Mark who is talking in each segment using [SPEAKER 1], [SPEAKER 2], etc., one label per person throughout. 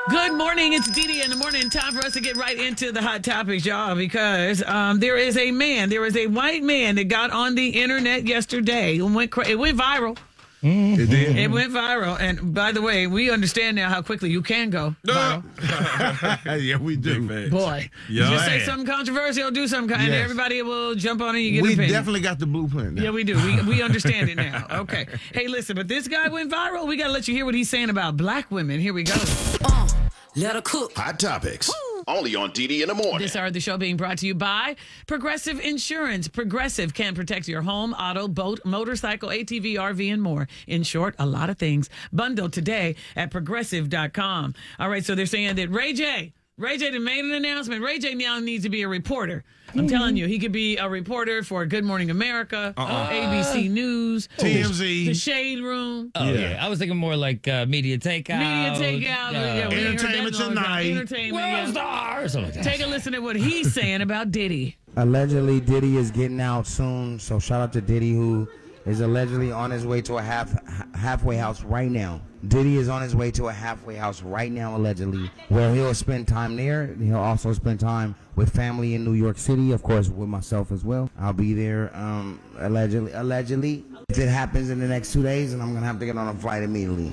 [SPEAKER 1] Good morning. It's Dee Dee in the morning. Time for us to get right into the hot topics, y'all, because there is a white man that got on the internet yesterday. It went viral.
[SPEAKER 2] It did.
[SPEAKER 1] It went viral. And by the way, we understand now how quickly you can go viral.
[SPEAKER 2] Yeah, we do.
[SPEAKER 1] Boy,
[SPEAKER 2] Yeah.
[SPEAKER 1] just say something controversial, do something, and everybody will jump on it and you get an
[SPEAKER 2] We
[SPEAKER 1] opinion.
[SPEAKER 2] definitely got the blueprint now.
[SPEAKER 1] Yeah, we do. We understand it now. Okay. Hey, listen, but this guy went viral. We got to let you hear what he's saying about black women. Here we go.
[SPEAKER 3] Let her cook.
[SPEAKER 4] Hot Topics. Only on DD in the morning.
[SPEAKER 1] This hour of the show being brought to you by Progressive Insurance. Progressive can protect your home, auto, boat, motorcycle, ATV, RV, and more. In short, a lot of things. Bundle today at progressive.com. All right, so they're saying that Ray J done made an announcement. Ray J now needs to be a reporter. I'm telling you, he could be a reporter for Good Morning America, ABC News,
[SPEAKER 2] TMZ.
[SPEAKER 1] The Shade Room.
[SPEAKER 5] Oh, yeah. I was thinking more like Media Takeout.
[SPEAKER 1] Yeah, we ain't heard that
[SPEAKER 2] Entertainment
[SPEAKER 1] in a long time.
[SPEAKER 2] Tonight.
[SPEAKER 1] Entertainment,
[SPEAKER 5] World
[SPEAKER 1] yeah.
[SPEAKER 5] Star or something like that.
[SPEAKER 1] Take a listen to what he's saying about Diddy.
[SPEAKER 6] Allegedly, Diddy is getting out soon, so shout out to Diddy, who is allegedly on his way to a halfway house right now. Diddy is on his way to a halfway house right now, allegedly, where he'll spend time there. He'll also spend time with family in New York City, of course, with myself as well. I'll be there, allegedly. If it happens in the next 2 days, and I'm gonna have to get on a flight immediately.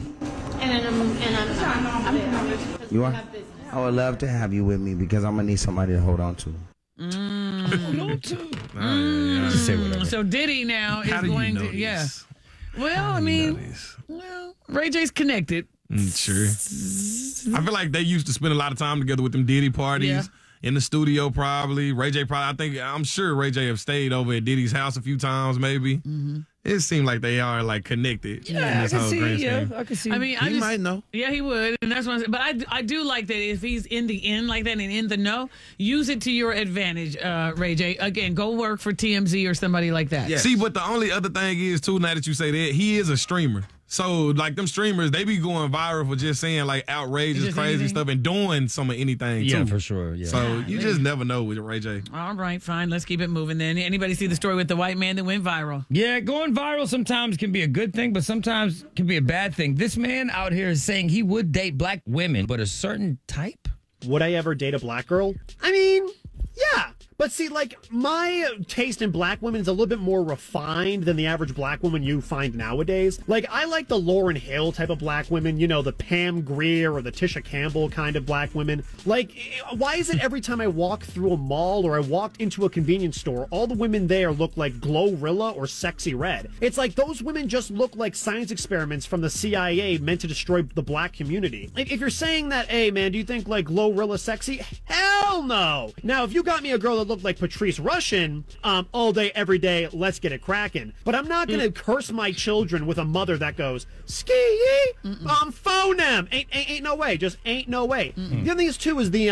[SPEAKER 7] I'm
[SPEAKER 6] You are? I would love to have you with me because I'm gonna need somebody to hold on to.
[SPEAKER 5] Just say whatever.
[SPEAKER 1] So Diddy now
[SPEAKER 2] How
[SPEAKER 1] is
[SPEAKER 2] do you
[SPEAKER 1] going
[SPEAKER 2] know
[SPEAKER 1] to, yeah.
[SPEAKER 2] this?
[SPEAKER 1] Well, I mean, Ray J's connected.
[SPEAKER 2] Sure. I feel like they used to spend a lot of time together with them Diddy parties.
[SPEAKER 1] Yeah.
[SPEAKER 2] In the studio, probably. Ray J I'm sure Ray J have stayed over at Diddy's house a few times, maybe. Mm-hmm. It seemed like they are, like, connected.
[SPEAKER 5] Yeah,
[SPEAKER 2] in
[SPEAKER 5] I
[SPEAKER 2] this
[SPEAKER 5] can
[SPEAKER 2] whole
[SPEAKER 5] see.
[SPEAKER 2] grand
[SPEAKER 5] Yeah,
[SPEAKER 2] scheme.
[SPEAKER 5] I can see.
[SPEAKER 1] I mean,
[SPEAKER 2] He might know.
[SPEAKER 1] Yeah, he would, and that's what I'm saying. But I do like that if he's in the end like that and in the know, use it to your advantage, Ray J. Again, go work for TMZ or somebody like that.
[SPEAKER 2] Yeah. See, but the only other thing is, too, now that you say that, he is a streamer. So, like, them streamers, they be going viral for just saying, like, outrageous,
[SPEAKER 1] Just
[SPEAKER 2] crazy
[SPEAKER 1] anything?
[SPEAKER 2] stuff and doing some of anything, too.
[SPEAKER 5] yeah, for sure. Yeah.
[SPEAKER 2] So, you just never know with Ray J.
[SPEAKER 1] All right, fine. Let's keep it moving then. Anybody see the story with the white man that went viral?
[SPEAKER 5] Yeah, going viral sometimes can be a good thing, but sometimes can be a bad thing. This man out here is saying he would date black women, but a certain type.
[SPEAKER 7] Would I ever date a black girl? I mean, yeah. But see, like, my taste in black women is a little bit more refined than the average black woman you find nowadays. Like, I like the Lauryn Hill type of black women, you know, the Pam Grier or the Tisha Campbell kind of black women. Like, why is it every time I walk through a mall or I walked into a convenience store, all the women there look like Glorilla or Sexy Red? It's like those women just look like science experiments from the CIA meant to destroy the black community. Like, if you're saying that, hey, man, do you think, like, Glorilla sexy? Hell no! Now, if you got me a girl that looked like Patrice Rushen all day, every day, let's get it cracking. But I'm not going to curse my children with a mother that goes, ski phonem. Ain't no way. Just ain't no way. The other thing is, too, is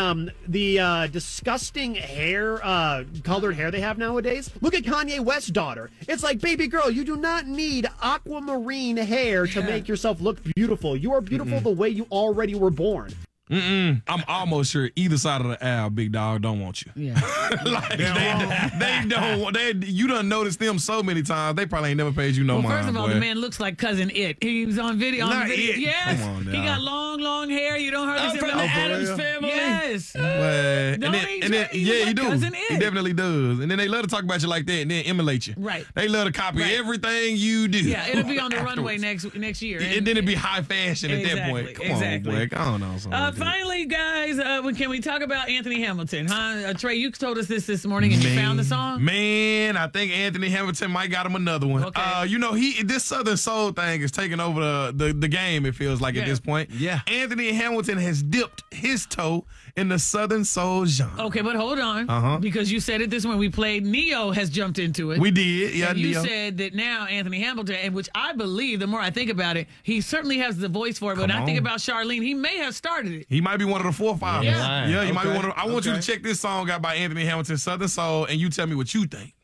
[SPEAKER 7] the disgusting hair, colored hair they have nowadays. Look at Kanye West's daughter. It's like, baby girl, you do not need aquamarine hair to make yourself look beautiful. You are beautiful the way you already were born.
[SPEAKER 2] I'm almost sure either side of the aisle, big dog, don't want you.
[SPEAKER 1] Yeah.
[SPEAKER 2] Like, they don't want. You done noticed them so many times. They probably ain't never paid you no
[SPEAKER 1] Well,
[SPEAKER 2] mind.
[SPEAKER 1] first of all,
[SPEAKER 2] boy.
[SPEAKER 1] the man looks like Cousin It. He was on video.
[SPEAKER 2] Not
[SPEAKER 1] video.
[SPEAKER 2] It.
[SPEAKER 1] Yes.
[SPEAKER 2] Come on now.
[SPEAKER 1] He got long hair. You don't hardly see
[SPEAKER 5] From
[SPEAKER 1] him.
[SPEAKER 5] the
[SPEAKER 1] Oh, for
[SPEAKER 5] Addams
[SPEAKER 1] real?
[SPEAKER 5] family.
[SPEAKER 1] Yes.
[SPEAKER 2] Well,
[SPEAKER 1] No, he
[SPEAKER 2] yeah,
[SPEAKER 1] looks
[SPEAKER 2] he
[SPEAKER 1] like
[SPEAKER 2] do.
[SPEAKER 1] Cousin
[SPEAKER 2] He
[SPEAKER 1] It.
[SPEAKER 2] definitely does. And then they love to talk about you like that and then emulate you.
[SPEAKER 1] Right.
[SPEAKER 2] They love to copy
[SPEAKER 1] Right.
[SPEAKER 2] everything you do.
[SPEAKER 1] Yeah, it'll be on the runway
[SPEAKER 2] afterwards.
[SPEAKER 1] next year.
[SPEAKER 2] And then it'd be high fashion at that point. Come on, boy. Come on.
[SPEAKER 1] Finally, guys, can we talk about Anthony Hamilton? Huh? Trey, you told us this morning and you found the song?
[SPEAKER 2] Man, I think Anthony Hamilton might got him another one.
[SPEAKER 1] Okay.
[SPEAKER 2] You know, this Southern Soul thing is taking over the game, it feels like, at this point.
[SPEAKER 4] Yeah.
[SPEAKER 2] Anthony Hamilton has dipped his toe in the Southern Soul genre.
[SPEAKER 1] Okay, but hold on. Because you said it this morning. We played Neo has jumped into it.
[SPEAKER 2] We did. Yeah,
[SPEAKER 1] and you
[SPEAKER 2] Neo.
[SPEAKER 1] said that now Anthony Hamilton, and which I believe, the more I think about it, he certainly has the voice for it. But when I think
[SPEAKER 2] on.
[SPEAKER 1] about Charlene, he may have started it.
[SPEAKER 2] He might be one of the 4 or 5.
[SPEAKER 1] Yeah.
[SPEAKER 2] Yeah, he might be
[SPEAKER 4] Okay.
[SPEAKER 2] one of. I want you to check this song out by Anthony Hamilton, Southern Soul, and you tell me what you think.